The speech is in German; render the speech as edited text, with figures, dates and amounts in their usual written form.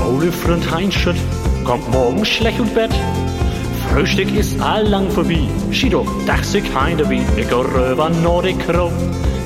Ole Freund Heinschütt kommt morgen schlecht ins Bett. Frühstück ist allang vorbei. Schido, dach sich heim dabei. Ich geh rüber Nordic Crow.